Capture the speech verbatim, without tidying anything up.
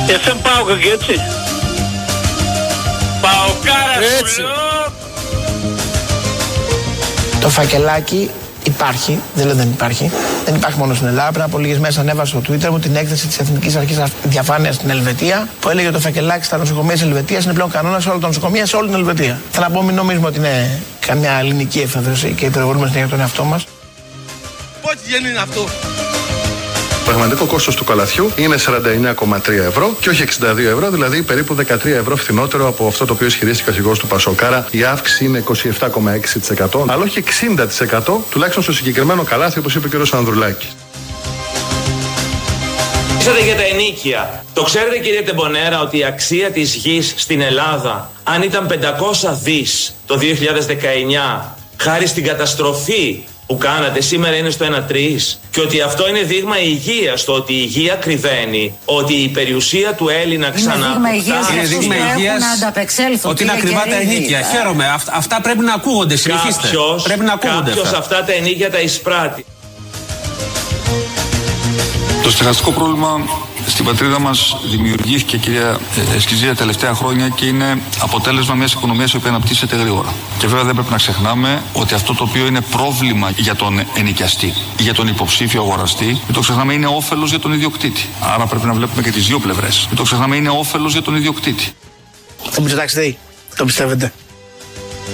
Εφ εμ πάω και έτσι. Παοκάρα σου λέω. Το φακελάκι υπάρχει, δεν λέω δεν υπάρχει. Δεν υπάρχει μόνο στην Ελλάδα. Πριν από λίγες μέρες ανέβασα στο Twitter μου την έκθεση της Εθνικής Αρχής Διαφάνειας στην Ελβετία που έλεγε ότι το φακελάκι στα νοσοκομεία της Ελβετίας είναι πλέον κανόνα σε όλα τα νοσοκομεία σε όλη την Ελβετία. Θέλω να πω, μην νομίζουμε ότι είναι καμιά ελληνική εφεύρεση και υπερβολούμε για τον εαυτό μας. Πότι γέννη είναι αυτό? Το πραγματικό κόστος του καλαθιού είναι σαράντα εννέα κόμμα τρία ευρώ και όχι εξήντα δύο ευρώ, δηλαδή περίπου δεκατρία ευρώ φθηνότερο από αυτό το οποίο ισχυρίστηκε ο αρχηγός του Πασόκ. Άρα η αύξηση είναι είκοσι επτά κόμμα έξι τοις εκατό, αλλά όχι εξήντα τοις εκατό, τουλάχιστον στο συγκεκριμένο καλάθι, όπως είπε ο κ. Ανδρουλάκης. Μιλήσατε για τα ενοίκια. Το ξέρετε, κύριε Τεμπονέρα, ότι η αξία της γης στην Ελλάδα, αν ήταν πεντακόσια δις το δύο χιλιάδες δεκαεννιά, χάρη στην καταστροφή που κάνατε, σήμερα είναι στο ένα τρεις, και ότι αυτό είναι δείγμα υγείας, το ότι η υγεία κρυβαίνει, ότι η περιουσία του Έλληνα ξαναποκτά. Είναι δείγμα υγείας ότι είναι ακριβά τα ενοίκια. Χαίρομαι. Αυτά, αυτά πρέπει να ακούγονται. Συνεχίστε. Κάποιος, πρέπει να ακούγονται κάποιος αυτά. αυτά τα ενοίκια τα εισπράττει. Το στεγαστικό πρόβλημα στην πατρίδα μας δημιουργήθηκε, κυρία Εσκιζή, τα τελευταία χρόνια και είναι αποτέλεσμα μιας οικονομίας η οποία αναπτύσσεται γρήγορα. Και βέβαια δεν πρέπει να ξεχνάμε ότι αυτό το οποίο είναι πρόβλημα για τον ενοικιαστή, για τον υποψήφιο αγοραστή, μην το ξεχνάμε, είναι όφελος για τον ιδιοκτήτη. Άρα πρέπει να βλέπουμε και τις δύο πλευρές. Μην το ξεχνάμε, είναι όφελος για τον ιδιοκτήτη. Το Μητσοτάκη, το πιστεύετε?